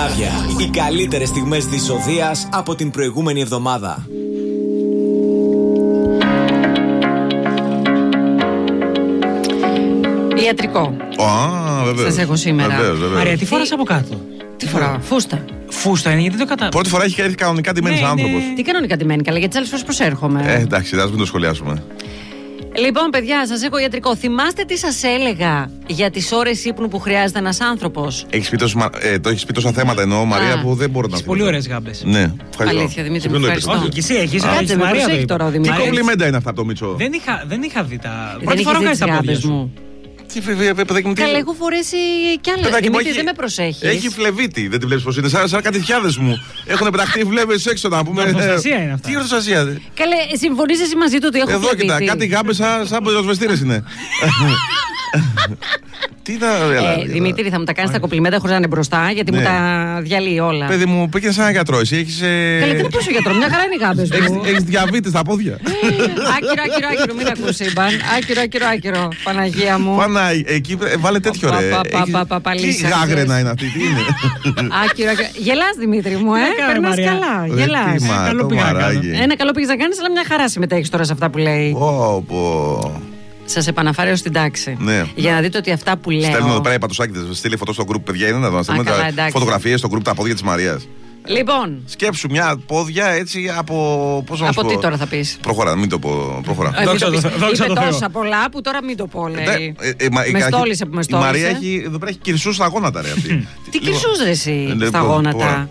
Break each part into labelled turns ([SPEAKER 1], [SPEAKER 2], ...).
[SPEAKER 1] Σκανδινάβια. Οι καλύτερες στιγμές της οδείας από την προηγούμενη εβδομάδα.
[SPEAKER 2] Ιατρικό.
[SPEAKER 3] Βεβαίως.
[SPEAKER 2] Σας έχω σήμερα.
[SPEAKER 3] Βεβαίως.
[SPEAKER 4] Μαρία, τι φοράς από κάτω?
[SPEAKER 2] Τι φορά, φούστα.
[SPEAKER 4] Φούστα είναι, γιατί το κατάλαβα.
[SPEAKER 3] Πρώτη φορά έχει έρθει κανονικά ντυμένος άνθρωπος.
[SPEAKER 2] Τι κανονικά ντυμένη, καλά, γιατί τις άλλες φορές προσέρχομαι.
[SPEAKER 3] Εντάξει, ας μην το σχολιάσουμε.
[SPEAKER 2] Λοιπόν, παιδιά, σας έχω ιατρικό. Θυμάστε τι σας έλεγα για τις ώρες ύπνου που χρειάζεται ένας άνθρωπος?
[SPEAKER 3] Το έχεις πει τόσα θέματα εννοώ, Μαρία, που δεν μπορώ να
[SPEAKER 4] Έχεις πολύ ωραίες γάμπες.
[SPEAKER 3] Ναι, ευχαριστώ.
[SPEAKER 2] Αλήθεια, Δημήτρη, μου ευχαριστώ.
[SPEAKER 4] Όχι, και εσύ έχεις.
[SPEAKER 2] Κάτσε, με προσέχει τώρα ο
[SPEAKER 3] Τι
[SPEAKER 2] Δημήτρης.
[SPEAKER 3] κομπλιμέντα είναι αυτά από το Μίτσο.
[SPEAKER 4] Δεν είχα δει τα.
[SPEAKER 2] Δεν
[SPEAKER 4] Πρώτη φορά
[SPEAKER 2] είχες
[SPEAKER 4] κάνεις
[SPEAKER 2] δει
[SPEAKER 4] τα
[SPEAKER 2] τις
[SPEAKER 4] πόδια
[SPEAKER 2] γάμπες
[SPEAKER 4] σου.
[SPEAKER 2] μου.
[SPEAKER 3] Παιδάκι μου, τι.
[SPEAKER 2] Καλά, έχω φορέσει κι άλλα.
[SPEAKER 3] Παιδάκι μου,
[SPEAKER 2] Δημήτρη, δεν με προσέχεις.
[SPEAKER 3] Έχει φλεβίτη, δεν τη βλέπεις πως είναι. Σαν κατηφιάδες μου. Έχουν πεταχτεί οι φλέβες έξω να πούμε.
[SPEAKER 4] Ορθοστασία είναι αυτά.
[SPEAKER 3] Τι ορθοστασία.
[SPEAKER 2] Καλέ, συμφωνείς εσύ μαζί του ότι έχω
[SPEAKER 3] Εδώ
[SPEAKER 2] φλεβίτη?
[SPEAKER 3] κοιτά, κάτι γάμπες σαν πυροσβεστήρες είναι. Τι να.
[SPEAKER 2] Δημήτρη, θα μου τα κάνεις τα κομπλιμέντα χωρίς να είναι μπροστά, γιατί μου τα διαλύει όλα.
[SPEAKER 3] Παιδί μου, πήγαινε σαν ένα γιατρό. Εσύ έχεις.
[SPEAKER 2] Καλέ, τι να πω στο γιατρό, μια χαρά είναι οι γάμπες μου.
[SPEAKER 3] Έχεις διαβήτη στα πόδια.
[SPEAKER 2] Άκυρο, μην ακούς σύμπαν. Άκυρο, Παναγία μου.
[SPEAKER 3] Πάνα εκεί, βάλε τέτοιο ρε. Τι γάγρενα είναι αυτή, τι είναι.
[SPEAKER 2] Άκυρο. Γελάς, Δημήτρη μου, περνάς καλά. Γελάς.
[SPEAKER 4] Καλό πήγα να κάνω.
[SPEAKER 2] Ένα καλό πήγες να κάνεις, αλλά μια χαρά συμμετέχεις τώρα σε αυτά που λέει. Σας επαναφέρω στην τάξη.
[SPEAKER 3] Ναι.
[SPEAKER 2] Για να δείτε ότι αυτά που λέω.
[SPEAKER 3] Στέλνω εδώ πέρα η Πατουσάκη, στείλει φωτό στο group, παιδιά, είναι να δω. Φωτογραφίες στο group τα πόδια της Μαρίας.
[SPEAKER 2] Λοιπόν.
[SPEAKER 3] Σκέψου μια πόδια έτσι από. Πώς να σου πω.
[SPEAKER 2] Από τι τώρα θα πεις?
[SPEAKER 3] Προχωρά, μην το πω. Προχωρά.
[SPEAKER 2] Είπε τόσα πολλά που τώρα μην το πω, λέει. Με στόλισε που με στόλισε.
[SPEAKER 3] Η Μαρία εδώ πέρα έχει κυρσούς στα γόνατα, ρε αυτή.
[SPEAKER 2] Τι κυρσούς ρε εσύ στα γόνατα?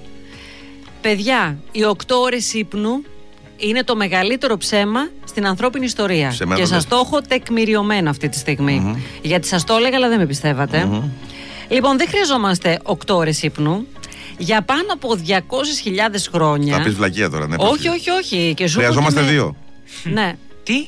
[SPEAKER 2] Παιδιά, οι 8 ώρες ύπνου είναι το μεγαλύτερο ψέμα στην ανθρώπινη ιστορία. Και σας το έχω τεκμηριωμένο αυτή τη στιγμή. Γιατί σας το έλεγα, αλλά δεν με πιστεύατε. Λοιπόν, δεν χρειαζόμαστε 8 ώρες ύπνου. Για πάνω από 200.000 χρόνια.
[SPEAKER 3] Θα πεις βλακεία τώρα, ναι.
[SPEAKER 2] Όχι. Και
[SPEAKER 3] χρειαζόμαστε 2.
[SPEAKER 2] Ναι.
[SPEAKER 4] Τι?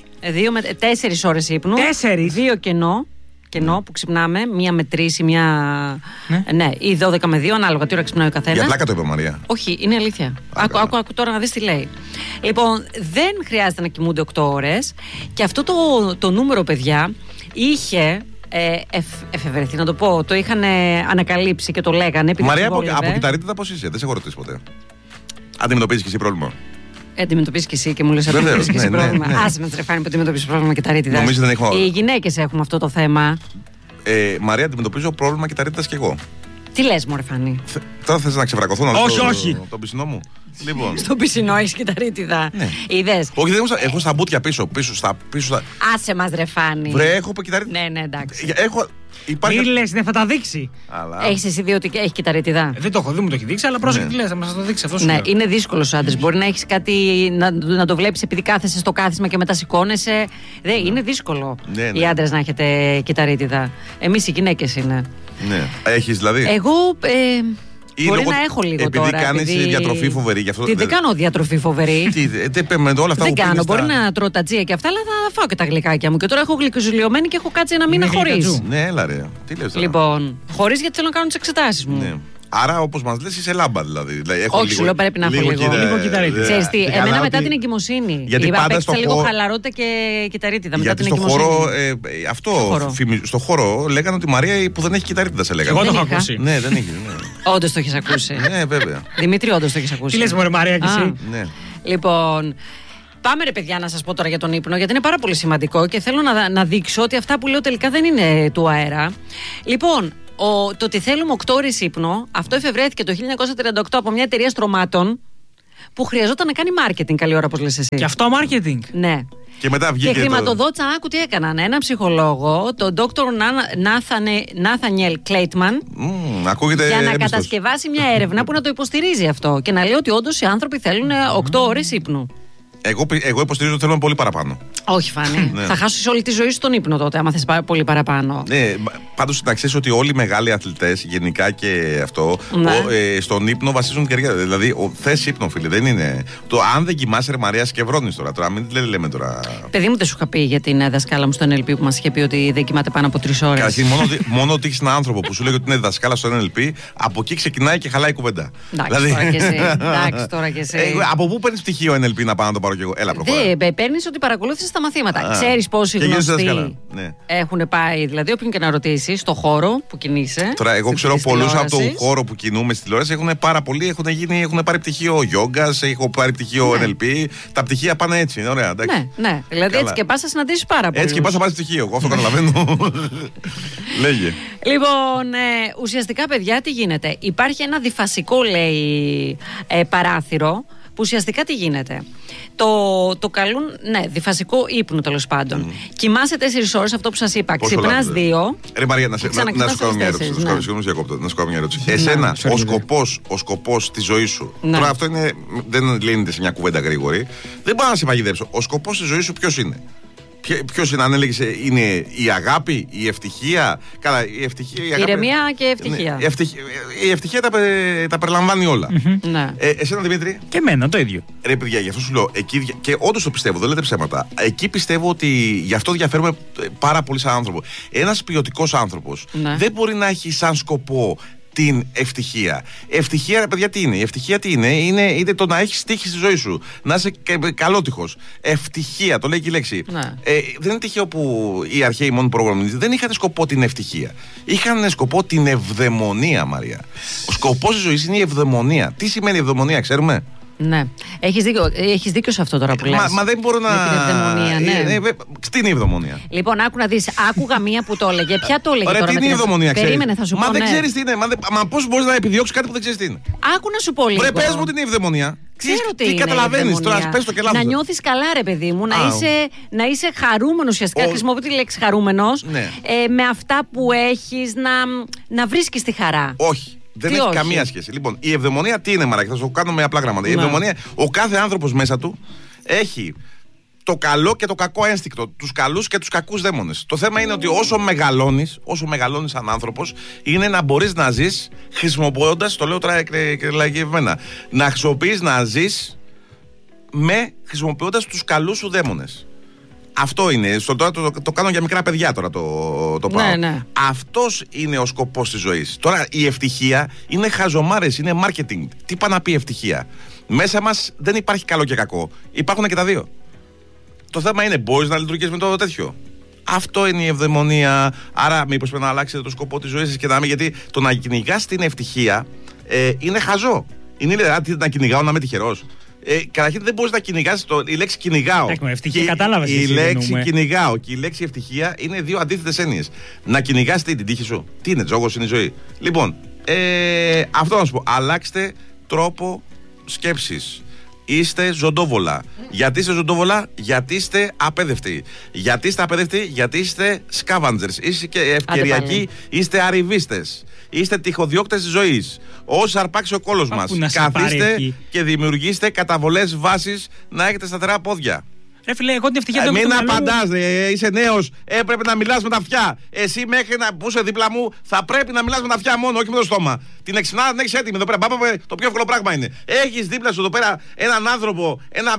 [SPEAKER 2] 4 ώρες ύπνου.
[SPEAKER 4] 4.
[SPEAKER 2] 2 κενό που ξυπνάμε, μία με 3 ή μία. Ναι, ή 12 με 2, ανάλογα τι ώρα ξυπνάει ο καθένας.
[SPEAKER 3] Για πλάκα το είπε, Μαρία.
[SPEAKER 2] Όχι, είναι αλήθεια. Άκου τώρα να δεις τι λέει. Λοιπόν, δεν χρειάζεται να κοιμούνται 8 ώρες. Και αυτό το νούμερο, παιδιά, είχε εφευρεθεί, να το πω. Το είχαν ανακαλύψει και το λέγανε.
[SPEAKER 3] Μαρία, από κυταρίτιδα πώς είσαι? Δεν σε έχω ρωτήσει ποτέ. Αντιμετωπίζεις και εσύ πρόβλημα?
[SPEAKER 2] Αντιμετωπίζεις και εσύ και μου λες ότι αντιμετωπίζεις και εσύ πρόβλημα. Άσε με τρεφάνει που αντιμετωπίζεις πρόβλημα κυταρίτιδας.
[SPEAKER 3] Νομίζω δεν έχω.
[SPEAKER 2] Οι γυναίκες έχουν αυτό το θέμα.
[SPEAKER 3] Μαρία, αντιμετωπίζω πρόβλημα κυταρίτιδας κι εγώ.
[SPEAKER 2] Τι λες, μωρέ Φανή?
[SPEAKER 3] Τώρα θες να ξεβρακωθώ να δω τον πισινό μου? Λοιπόν.
[SPEAKER 2] Στο πισινό έχεις κυταρίτιδα.
[SPEAKER 3] Ναι.
[SPEAKER 2] Είδες?
[SPEAKER 3] Όχι, δεν έχω στα μπουτια πίσω.
[SPEAKER 2] Άσε μας ρε Φανή.
[SPEAKER 3] Βρε, έχω κυταρίτιδα.
[SPEAKER 2] Ναι, εντάξει.
[SPEAKER 3] Μη
[SPEAKER 4] λες, δεν θα τα δείξει.
[SPEAKER 2] Έχεις εσύ δει ότι έχει κυταρίτιδα?
[SPEAKER 4] Δεν το έχω δει, μου το έχει δείξει, αλλά πρόσεχε τι λες, θα μας το δείξει αυτό.
[SPEAKER 2] Ναι, είναι δύσκολο ο άντρας. Μπορεί να έχεις κάτι να το βλέπεις επειδή κάθεσαι στο κάθισμα και μετά σηκώνεσαι. Είναι δύσκολο οι άντρες να έχετε κυταρίτιδα. Εμείς οι γυναίκες είναι.
[SPEAKER 3] Ναι. Έχεις δηλαδή?
[SPEAKER 2] Εγώ. Μπορεί να έχω λίγο
[SPEAKER 3] επειδή
[SPEAKER 2] τώρα.
[SPEAKER 3] Κάνεις διατροφή φοβερή. Γι' αυτό
[SPEAKER 2] δεν κάνω διατροφή φοβερή.
[SPEAKER 3] Δεν
[SPEAKER 2] κάνω. Μπορεί να τρώω τα τζία και αυτά, αλλά θα φάω και τα γλυκάκια μου. Και τώρα έχω γλυκοζηλιωμένη και έχω κάτσει ένα μήνα χωρίς.
[SPEAKER 3] Ναι, έλα ρε. Τι λες τώρα?
[SPEAKER 2] Λοιπόν, χωρίς γιατί θέλω να κάνω τις εξετάσεις μου.
[SPEAKER 3] Ναι. Άρα, όπως μας λες, είσαι λάμπα δηλαδή.
[SPEAKER 2] Όχι, σου λέω πρέπει να έχω λίγο
[SPEAKER 4] κυταρίτιδα.
[SPEAKER 2] Ξέρεις τι, εμένα μετά την εγκυμοσύνη.
[SPEAKER 3] Γιατί πάντα στο
[SPEAKER 2] λίγο χαλαρότητα και κυταρίτιδα μετά την εγκυμοσύνη.
[SPEAKER 3] Στο χώρο λέγανε ότι η Μαρία που δεν έχει κυταρίτιδα σε λέγανε.
[SPEAKER 4] Εγώ το έχω ακούσει.
[SPEAKER 3] Ναι, δεν έχει.
[SPEAKER 2] Όντως το έχεις ακούσει?
[SPEAKER 3] Ναι, βέβαια.
[SPEAKER 2] Δημήτρη, όντως το έχεις ακούσει?
[SPEAKER 4] Τι λες, μωρέ Μαρία, και εσύ?
[SPEAKER 2] Λοιπόν. Πάμε ρε παιδιά να σας πω τώρα για τον ύπνο, γιατί είναι πάρα πολύ σημαντικό και θέλω να δείξω ότι αυτά που λέω τελικά δεν είναι του αέρα. Λοιπόν, το ότι θέλουμε 8 ώρες ύπνο, αυτό εφευρέθηκε το 1938 από μια εταιρεία στρωμάτων που χρειαζόταν να κάνει marketing, καλή ώρα, όπως λες εσύ.
[SPEAKER 4] Και αυτό marketing?
[SPEAKER 2] Ναι.
[SPEAKER 3] Και μετά βγήκε.
[SPEAKER 2] Και χρηματοδότησαν, άκου τι έκαναν. Έναν ψυχολόγο, τον Dr. Nathaniel Kleitman, για να κατασκευάσει μια έρευνα που να το υποστηρίζει αυτό και να λέει ότι όντως οι άνθρωποι θέλουν 8 ώρες ύπνου.
[SPEAKER 3] Εγώ υποστηρίζω ότι θέλουμε πολύ παραπάνω.
[SPEAKER 2] Όχι, Φάνη. Θα χάσεις όλη τη ζωή σου στον ύπνο τότε, άμα θες πολύ παραπάνω.
[SPEAKER 3] Ναι, πάντως να ξέρεις ότι όλοι οι μεγάλοι αθλητές, γενικά και αυτό, στον ύπνο βασίζουν κεριά. Δηλαδή, θες ύπνο, φίλε. Δεν είναι. Αν δεν κοιμάσαι, ρε Μαρία, σκευρώνεις τώρα. Τώρα μην λέμε τώρα.
[SPEAKER 2] Παιδί μου, δεν σου είχα πει για την δασκάλα μου στο NLP που μας είχε πει ότι δεν κοιμάται πάνω από 3 ώρες.
[SPEAKER 3] Καταρχήν, μόνο ότι έχεις έναν άνθρωπο που σου λέει ότι είναι δασκάλα στο NLP, από εκεί ξεκινάει και χαλάει η κουβέντα.
[SPEAKER 2] Εντάξει, τώρα κι εσύ.
[SPEAKER 3] Από πού παίρνεις πτυχίο NLP να πάω να το πάρω πάρω κι εγώ. Έλα, προχωρά.
[SPEAKER 2] Παίρνεις ότι παρακολούθησες τα μαθήματα. Ξέρεις πόσοι γνωστοί έχουν πάει, δηλαδή, όποιον και να ρωτήσεις, στο χώρο που κινείσαι.
[SPEAKER 3] Τώρα, εγώ ξέρω πολλούς από τον χώρο που κινούμε στη τηλεόραση. Έχουν πάρα πολλοί, έχουν πάρει πτυχίο γιόγκας, έχουν πάρει πτυχίο NLP. Τα πτυχία πάνε έτσι. Είναι ωραία, εντάξει.
[SPEAKER 2] Ναι. Δηλαδή, έτσι και πας να συναντήσεις πάρα πολλούς.
[SPEAKER 3] Έτσι και πας να πάρεις πτυχίο. Εγώ αυτό καταλαβαίνω. Λέγε.
[SPEAKER 2] Λοιπόν, ουσιαστικά, παιδιά, τι γίνεται. Υπάρχει ένα διφασικό, λέει, παράθυρο. Που ουσιαστικά τι γίνεται. Το καλούν, διφασικό ύπνο, τέλος πάντων. Κοιμάσαι 4 ώρες, αυτό που σας είπα. Ξυπνάς 2.
[SPEAKER 3] Ρε Μαρία, να σου κάνω μια ερώτηση. Εσένα, ο σκοπός της ζωής σου. Τώρα αυτό δεν λύνεται σε μια κουβέντα γρήγορη. Δεν πάω να σε παγιδέψω. Ο σκοπός της ζωής σου ποιος είναι? Ποιος είναι, αν έλεγες, είναι η αγάπη, η ευτυχία? Καλά, η ευτυχία. Η
[SPEAKER 2] ηρεμία και ευτυχία.
[SPEAKER 3] Η ευτυχία τα περιλαμβάνει όλα.
[SPEAKER 2] Ναι.
[SPEAKER 3] Εσένα, Δημήτρη?
[SPEAKER 4] Και εμένα το ίδιο.
[SPEAKER 3] Ρε παιδιά, γι' αυτό σου λέω. Και όντως το πιστεύω, δεν λέτε ψέματα. Εκεί πιστεύω ότι γι' αυτό διαφέρουμε πάρα πολύ σαν άνθρωπο. Ένας ποιοτικός άνθρωπος δεν μπορεί να έχει σαν σκοπό την ευτυχία. Ευτυχία, ρε παιδιά, τι είναι? Η ευτυχία τι είναι? Είναι το να έχεις τύχη στη ζωή σου. Να είσαι καλότυχος. Ευτυχία, το λέει και η λέξη. Δεν είναι τυχαίο που οι αρχαίοι μόνοι προγραμματιστές δεν είχαν σκοπό την ευτυχία. Είχαν σκοπό την ευδαιμονία, Μαρία. Ο σκοπός της ζωής είναι η ευδαιμονία. Τι σημαίνει ευδαιμονία, ξέρουμε?
[SPEAKER 2] Ναι. Έχεις δίκιο σε αυτό τώρα που λες.
[SPEAKER 3] Μα δεν μπορώ να.
[SPEAKER 2] Με την ευδαιμονία, ναι.
[SPEAKER 3] Τι είναι η ευδαιμονία?
[SPEAKER 2] Λοιπόν, άκου να δεις. Άκουγα μία που το έλεγε. Ποια το έλεγε?
[SPEAKER 3] Ωραία,
[SPEAKER 2] τώρα?
[SPEAKER 3] Τι είναι η ευδαιμονία, ξέρεις?
[SPEAKER 2] Περίμενε, θα σου πω.
[SPEAKER 3] Μα δεν ξέρεις τι είναι. Μα πώς μπορείς να επιδιώξεις κάτι που δεν ξέρεις τι είναι?
[SPEAKER 2] Άκου να σου πω λίγο.
[SPEAKER 3] Ρε, πες μου τι είναι η ευδαιμονία.
[SPEAKER 2] Τι
[SPEAKER 3] καταλαβαίνεις τώρα, πες το και λάθος.
[SPEAKER 2] Να νιώθεις καλά, ρε παιδί μου, να είσαι χαρούμενος ουσιαστικά. Χρησιμοποιώ τη λέξη χαρούμενος. Με αυτά που έχεις, να βρίσκεις τη χαρά.
[SPEAKER 3] Όχι. Δεν έχει καμία σχέση. Λοιπόν, η ευδαιμονία τι είναι, Μαράκη? Θα σου το κάνω με απλά γράμματα. Η ευδαιμονία, ο κάθε άνθρωπος μέσα του έχει το καλό και το κακό ένστικτο, τους καλούς και τους κακούς δαίμονες. Το θέμα είναι ότι όσο μεγαλώνεις σαν άνθρωπος, είναι να μπορείς να ζεις χρησιμοποιώντας, το λέω τώρα εκλαγευμένα, να χρησιμοποιείς να ζεις χρησιμοποιώντας τους καλούς σου δαίμονες. Αυτό είναι. Το κάνω για μικρά παιδιά τώρα το πάω.
[SPEAKER 2] Ναι.
[SPEAKER 3] Αυτός είναι ο σκοπός της ζωής. Τώρα η ευτυχία είναι χαζομάρες, είναι marketing. Τι πάει να πει ευτυχία? Μέσα μας δεν υπάρχει καλό και κακό. Υπάρχουν και τα δύο. Το θέμα είναι, μπορείς να λειτουργείς με το τέτοιο? Αυτό είναι η ευδαιμονία. Άρα, μήπως πρέπει να αλλάξετε το σκοπό της ζωής σας και να μην, γιατί το να κυνηγάς την ευτυχία είναι χαζό. Είναι δηλαδή να κυνηγάω να είμαι τυχερός. Καταρχήν δεν μπορείς να κυνηγάς η λέξη κυνηγάω.
[SPEAKER 4] Ευτυχία, κατάλαβες.
[SPEAKER 3] Η λέξη κυνηγάω και η λέξη ευτυχία είναι δύο αντίθετες έννοιες. Να κυνηγάς την τύχη σου. Τι είναι, τζόγος είναι η ζωή. Λοιπόν, αυτό να σου πω. Αλλάξτε τρόπο σκέψης. Είστε ζωντόβολα. Γιατί είστε ζωντόβολα? Γιατί είστε απέδευτοι. Γιατί είστε απέδευτοι? Γιατί είστε scavengers. Είστε και ευκαιριακοί, είστε arrivistες. Είστε τυχοδιώκτες της ζωής. Όσο αρπάξει ο κόλος μας, καθίστε και δημιουργήστε καταβολές βάσης να έχετε σταθερά πόδια.
[SPEAKER 4] Ρε φίλε, εγώ την ευτυχία
[SPEAKER 3] μην απαντάς, είσαι νέος, έπρεπε να μιλάς με τα αυτιά. Εσύ μέχρι που είσαι δίπλα μου θα πρέπει να μιλάς με τα αυτιά μόνο, όχι με το στόμα. Την εξυπνάδα την έχεις έτοιμη εδώ πέρα. Το πιο εύκολο πράγμα είναι. Έχεις δίπλα σου εδώ πέρα έναν άνθρωπο,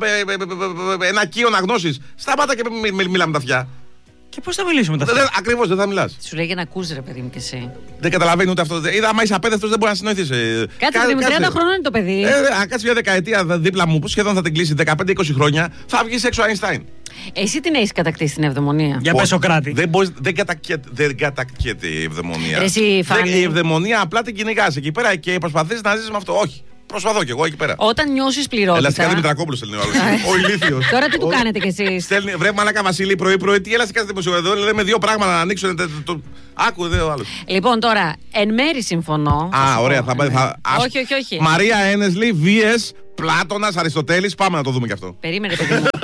[SPEAKER 3] ένα κύο να γνώσεις. Σταμάτα και μιλά με τα αυτιά.
[SPEAKER 4] Και πώς θα μιλήσουμε με τα αυτιά?
[SPEAKER 3] Ακριβώς, δεν θα μιλάς.
[SPEAKER 2] Σου λέει για να ακούσει, ρε παιδί μου, και εσύ.
[SPEAKER 3] Δεν καταλαβαίνει ούτε αυτό. Άμα είσαι απέδευτος δεν μπορεί να συνοηθείς.
[SPEAKER 2] Κάτσε, με 30 χρόνια είναι το παιδί.
[SPEAKER 3] Αν κάτσει μια δεκαετία δίπλα μου, που σχεδόν θα την κλείσει 15-20 χρόνια, θα βγεις έξω Einstein.
[SPEAKER 2] Εσύ την έχεις κατακτήσει την ευδαιμονία?
[SPEAKER 4] Για πες Σοκράτη.
[SPEAKER 3] Δεν κατακτιέται η ευδαιμονία.
[SPEAKER 2] Η
[SPEAKER 3] ευδαιμονία απλά την κυνηγάς εκεί πέρα και προσπαθείς να ζεις με αυτό. Όχι. Προσπαθώ κι εγώ εκεί πέρα.
[SPEAKER 2] Όταν νιώσεις πληρότητα.
[SPEAKER 3] Ελαστικά Δημητρακόπουλος στέλνει ο άλλος. Ο ηλίθιος.
[SPEAKER 2] Τώρα τι του κάνετε κι εσείς?
[SPEAKER 3] Στέλνει, βρε μαλάκα Βασίλη, πρωί-πρωί, τι ελαστικά δημοσιογραφία. Εδώ λέμε δύο πράγματα να ανοίξουν. Άκου, δε ο άλλος.
[SPEAKER 2] Λοιπόν, τώρα, εν μέρη συμφωνώ.
[SPEAKER 3] Ωραία,
[SPEAKER 2] Όχι.
[SPEAKER 3] Μαρία Ένεσλι, βίες, Πλάτωνας, Αριστοτέλης, πάμε να το δούμε κι αυτό.
[SPEAKER 2] Περίμενε, παιδί μου.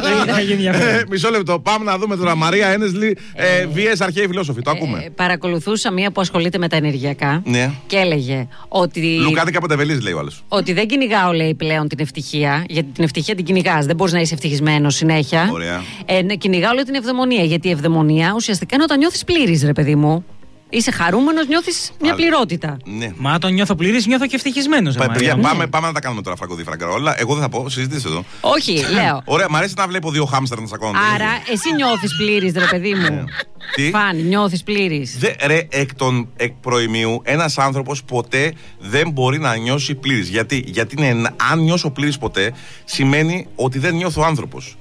[SPEAKER 3] Μισό λεπτό, πάμε να δούμε τώρα. Μαρία Ένεσλι, βίες, αρχαίοι φιλόσοφοι. Το ακούμε.
[SPEAKER 2] Παρακολουθούσα μία που ασχολείται με τα ενεργειακά και έλεγε ότι.
[SPEAKER 3] Λουκάδικα Παντεβελής, λέει ο άλλος.
[SPEAKER 2] Ότι δεν κυνηγάω, λέει, πλέον την ευτυχία. Γιατί την ευτυχία την κυνηγάς. Δεν μπορείς να είσαι ευτυχισμένος συνέχεια.
[SPEAKER 3] Ωραία.
[SPEAKER 2] Κυνηγάω, λέει, την ευδαιμονία. Γιατί η ευδαιμονία ουσιαστικά είναι όταν νιώθεις πλήρης, ρε παιδί μου. Είσαι χαρούμενος, νιώθεις μια πληρότητα.
[SPEAKER 3] Ναι.
[SPEAKER 4] Μα τον νιώθω πλήρης, νιώθω και ευτυχισμένος.
[SPEAKER 3] Πάμε να τα κάνουμε τώρα φραγκοδίφραγκα όλα. Εγώ δεν θα πω, συζητήστε εδώ.
[SPEAKER 2] Όχι, λέω.
[SPEAKER 3] Ωραία, μ' αρέσει να βλέπω δύο χάμστερ να σακώνονται.
[SPEAKER 2] Άρα, εσύ νιώθεις πλήρης, ρε παιδί μου.
[SPEAKER 3] Τι?
[SPEAKER 2] Φάνη, νιώθεις πλήρης.
[SPEAKER 3] Ρε, εκ προημίου, ένας άνθρωπος ποτέ δεν μπορεί να νιώσει πλήρης. Γιατί αν νιώσω πλήρης ποτέ, σημαίνει ότι δεν νιώθω άνθρωπος.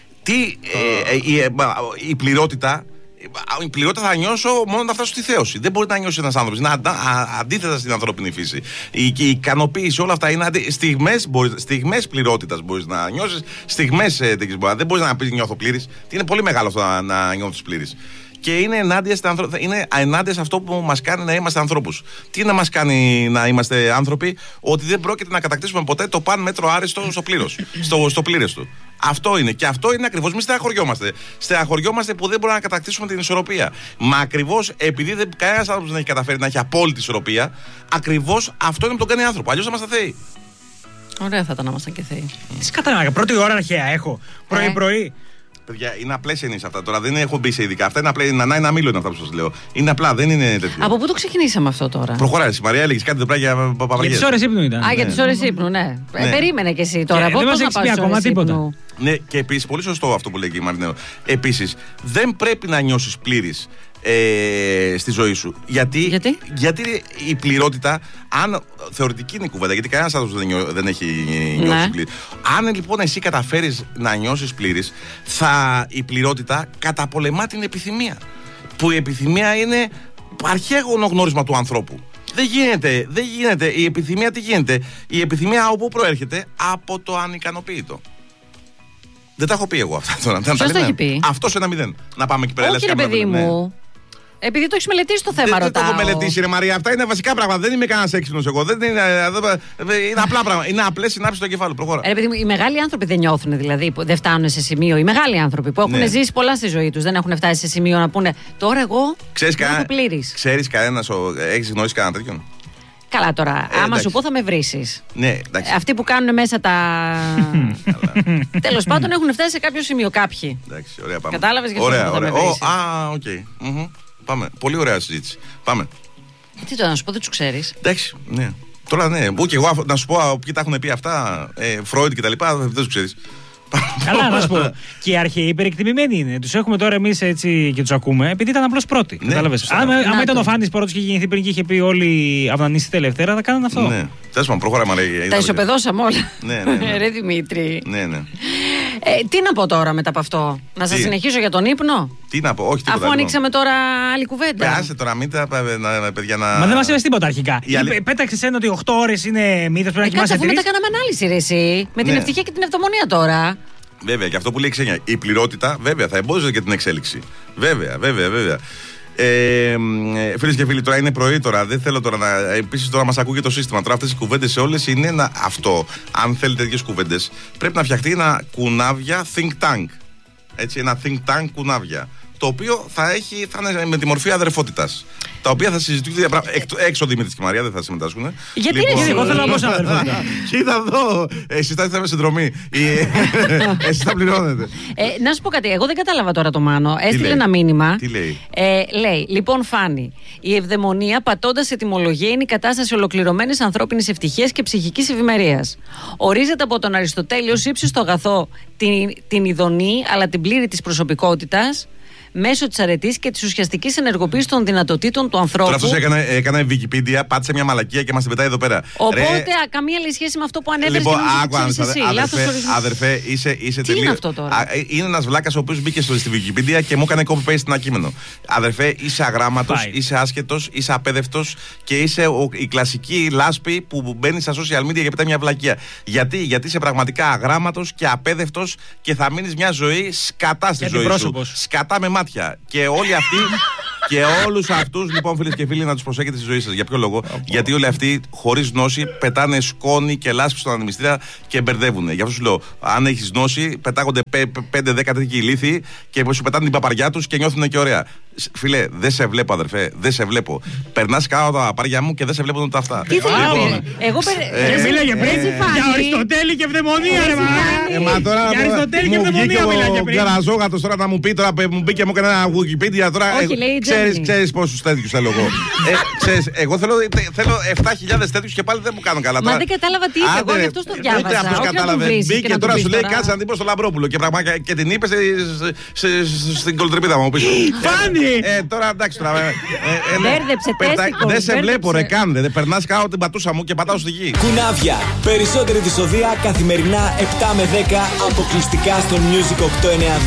[SPEAKER 3] Η πληρότητα. Η πληρότητα θα νιώσω μόνο να φτάσω στη θέωση. Δεν μπορεί να νιώσει ένας άνθρωπος. Είναι αντίθετα στην ανθρώπινη φύση. Η ικανοποίηση, όλα αυτά είναι στιγμές πληρότητας μπορείς να νιώσεις. Στιγμές δεν μπορείς να πεις νιώθω πλήρης. Είναι πολύ μεγάλο αυτό να νιώθεις πλήρης. Και είναι ενάντια σε αυτό που μας κάνει να είμαστε ανθρώπους. Τι να μας κάνει να είμαστε άνθρωποι? Ότι δεν πρόκειται να κατακτήσουμε ποτέ το παν μέτρο άριστο στο πλήρες του. Αυτό είναι. Και αυτό είναι ακριβώς. Μην στεναχωριόμαστε. Στεναχωριόμαστε που δεν μπορούμε να κατακτήσουμε την ισορροπία. Μα ακριβώς επειδή κανένας άνθρωπος δεν έχει καταφέρει να έχει απόλυτη ισορροπία, ακριβώς αυτό είναι που τον κάνει άνθρωπο. Αλλιώς θα είμαστε θεοί.
[SPEAKER 2] Ωραία θα ήταν να ήμασταν και θεοί.
[SPEAKER 4] Τι κατάλαβα, πρώτη ώρα αρχαία έχω. Πρωί-πρωί.
[SPEAKER 3] Παιδιά, είναι απλές εννοήσεις αυτά τώρα. Δεν έχω μπει σε ειδικά. Αυτά είναι απλά. Ένα μήλο είναι αυτά που σας λέω. Είναι απλά, δεν είναι τέτοιο.
[SPEAKER 2] Από πού το ξεκινήσαμε αυτό τώρα?
[SPEAKER 3] Προχωράει. Η Μαρία έλεγε κάτι για παπαγιές.
[SPEAKER 4] Για τις ώρες ύπνου ήταν.
[SPEAKER 2] Για τις ώρες ύπνου, ναι. Περίμενε κι εσύ τώρα.
[SPEAKER 4] Δεν μας έχεις πει ακόμα τίποτα.
[SPEAKER 3] Ναι, και επίσης, πολύ σωστό αυτό που λέει η Μαρινέο. Επίσης, δεν πρέπει να νιώσεις πλήρης στη ζωή σου. Γιατί η πληρότητα, αν θεωρητική είναι η κουβέντα, γιατί κανένας άνθρωπος δεν έχει νιώσει πλήρης. Αν λοιπόν εσύ καταφέρεις να νιώσεις πλήρης, η πληρότητα καταπολεμά την επιθυμία. Που η επιθυμία είναι αρχαίο γνώρισμα του ανθρώπου. Δεν γίνεται. Η επιθυμία τι γίνεται? Η επιθυμία από πού προέρχεται? Από το ανικανοποίητο. Δεν τα έχω πει εγώ αυτά τώρα.
[SPEAKER 2] Ποιος το έχει πει?
[SPEAKER 3] Αυτό σε 1-0. Να πάμε εκεί πέρα.
[SPEAKER 2] Όχι, ρε παιδί μου. Επειδή το έχεις μελετήσει το θέμα, ρωτάω.
[SPEAKER 3] Δεν το έχω μελετήσει, ρε Μαρία. Αυτά είναι βασικά πράγματα. Δεν είμαι κανένας έξυπνος εγώ. Είναι απλά πράγματα. Είναι απλές συνάψεις στο κεφάλι. Προχώρα.
[SPEAKER 2] Ρε παιδί μου, οι μεγάλοι άνθρωποι δεν νιώθουν, δηλαδή, δεν φτάνουν σε σημείο. Οι μεγάλοι άνθρωποι που έχουν ζήσει πολλά στη ζωή τους δεν έχουν φτάσει σε σημείο να πούνε τώρα εγώ νιώθω πλήρης.
[SPEAKER 3] Ξέρεις κανένας, έχεις γνωρίσει κανένα τέτοιον?
[SPEAKER 2] Καλά τώρα, άμα σου πω θα με βρίσεις.
[SPEAKER 3] Ναι,
[SPEAKER 2] αυτοί που κάνουν μέσα τα. Τέλος πάντων έχουν φτάσει σε κάποιο σημείο κάποιοι.
[SPEAKER 3] Εντάξει, ωραία, πάμε.
[SPEAKER 2] Κατάλαβες γιατί δεν θα με βρίσεις?
[SPEAKER 3] Οκ. Πάμε. Πολύ ωραία συζήτηση. Πάμε.
[SPEAKER 2] Τι τώρα να σου πω, δεν τους ξέρεις?
[SPEAKER 3] Εντάξει, ναι. Τώρα ναι, και εγώ να σου πω ποιοι τα έχουν πει αυτά, Φρόιντ και τα λοιπά, δεν τους ξέρεις.
[SPEAKER 4] Καλά, να σου πω. Και οι αρχαίοι υπερεκτιμημένοι είναι. Τους έχουμε τώρα εμείς έτσι και τους ακούμε, επειδή ήταν απλώς πρώτοι. Κατάλαβες. Αν ήταν ο Φάνης πρώτος και είχε γεννηθεί πριν και είχε πει όλοι οι αυνανίστες τελευταία, θα κάνανε αυτό.
[SPEAKER 3] Ναι. Τέλος πάντων, προχωράμε.
[SPEAKER 2] Τα ισοπεδώσαμε όλα.
[SPEAKER 3] Ναι.
[SPEAKER 2] Ρε Δημήτρη.
[SPEAKER 3] Ναι.
[SPEAKER 2] Τι να πω τώρα μετά από αυτό? Να σας συνεχίσω για τον ύπνο?
[SPEAKER 3] Τι να πω, όχι τίποτα.
[SPEAKER 2] Αφού ανοίξαμε τώρα άλλη κουβέντα.
[SPEAKER 3] Άσε τώρα, μην τα παιδιά να.
[SPEAKER 4] Μα δεν μας είπες τίποτα αρχικά. Πέταξες ένα ότι 8 ώρες είναι μύθος, πρέπει να κοιμάσαι 3.
[SPEAKER 2] Αφού μετά κάναμε ανάλυση, ρε εσύ. Με την ευτυχία και την ευδαιμονία τώρα.
[SPEAKER 3] Βέβαια, και αυτό που λέει η Ξένια. Η πληρότητα, βέβαια, θα εμπόδιζε και την εξέλιξη. Βέβαια. Φίλες και φίλοι, τώρα είναι πρωί τώρα. Δεν θέλω τώρα να. Επίσης, τώρα μας ακούει και το σύστημα. Τώρα αυτές οι κουβέντες σε όλες είναι αυτό. Αν θέλετε τέτοιες κουβέντες, πρέπει να φτιαχτεί ένα κουνάβια think tank. Έτσι, ένα think tank κουνάβια. Το οποίο θα είναι με τη μορφή αδερφότητας. Τα οποία θα συζητούν έξω Δημήτρης και Μαρία, δεν θα συμμετάσχουν.
[SPEAKER 2] Γιατί
[SPEAKER 4] εγώ θέλω να πω σαν αδερφότητα.
[SPEAKER 3] Κοίτα εδώ, εσείς θα είστε με συνδρομή. Εσείς θα πληρώνετε.
[SPEAKER 2] Να σου πω κάτι, εγώ δεν κατάλαβα τώρα το Μάνο. Έστειλε ένα μήνυμα.
[SPEAKER 3] Τι λέει?
[SPEAKER 2] Λέει, λοιπόν Φάνη, η ευδαιμονία πατώντας ετυμολογία είναι η κατάσταση ολοκληρωμένης ανθρώπινης ευτυχίας και ψυχικής ευημερίας. Ορίζεται από τον Αριστοτέλη ως ύψιστο αγαθό την ειδονή αλλά την πλήρη της προσωπικότητας, μέσω της αρετής και της ουσιαστικής ενεργοποίησης των δυνατοτήτων του ανθρώπου.
[SPEAKER 3] Τώρα αυτός έκανε Wikipedia, πάτησε μια μαλακία και μας την πετάει εδώ πέρα.
[SPEAKER 2] Οπότε καμία άλλη σχέση με αυτό που ανέφερες και νόμιζες εσύ.
[SPEAKER 3] Αδερφέ, είσαι τελείως.
[SPEAKER 2] Είναι αυτό τώρα?
[SPEAKER 3] Είναι ένας βλάκας ο οποίος μπήκε στη Wikipedia και μου έκανε copy-paste ένα κείμενο. Αδερφέ, είσαι αγράμματος, είσαι άσχετος, είσαι απέδευτος και είσαι η κλασική λάσπη που μπαίνει στα social media και πετάει μια βλακία. Γιατί είσαι πραγματικά αγράμματος και απέδευτος και θα μείνεις μια ζωή σκατά στη ζωή σου. Σκατά με μάτια. Και όλοι αυτοί και όλους αυτούς, λοιπόν, φίλες και φίλοι, να τους προσέχετε στη ζωή σας. Για ποιο λόγο? Γιατί όλοι αυτοί, χωρίς γνώση, πετάνε σκόνη και λάσπη στον ανεμιστήρα και μπερδεύουν. Γι' αυτό σου λέω, αν έχεις γνώση, πετάγονται 5-10 τέτοιοι ηλίθιοι και σου πετάνε την παπαριά τους και νιώθουν και ωραία. Φίλε, δεν σε βλέπω, αδερφέ, δεν σε βλέπω. Περνάς κάτω τα παπάρια μου και δεν σε βλέπω ούτε αυτά.
[SPEAKER 2] Τι θέλει να πει? Εγώ
[SPEAKER 4] μίλαγε πριν για Αριστοτέλη και ευδαιμονία, ρε
[SPEAKER 3] μα τώρα
[SPEAKER 4] για Αριστοτέλη και ευδαιμονία μίλαγε πριν.
[SPEAKER 3] Καραζόγατος τώρα να μου πει, τώρα μου μπήκε μου έκανε ένα Wikipedia τώρα.
[SPEAKER 2] Όχι, λέει η Τζέσι
[SPEAKER 3] Ξέρεις πόσους τέτοιους θέλω εγώ. Εγώ θέλω 7.000 τέτοιους και πάλι δεν μου κάνουν καλά.
[SPEAKER 2] Μα δεν κατάλαβα τι είπε. Εγώ γι' αυτό το διάβασα.
[SPEAKER 3] Ούτε αυτός κατάλαβε. Μπήκε τώρα σου λέει κάτσε να την πω στο Λαμπρόπουλο και την είπε στην κολοτρεπίδα μου πίσω.
[SPEAKER 4] Φάνη!
[SPEAKER 3] Τώρα εντάξει τώρα.
[SPEAKER 2] Μπέρδεψε, τέστικο.
[SPEAKER 3] Δεν σε βλέπω ρε καν. Δεν περνάς κάτω την πατούσα μου και πατάω στη γη.
[SPEAKER 1] Κουνάβια. Περισσότερη δυσοδεία καθημερινά 7 με 10 αποκλειστικά στο Music 892.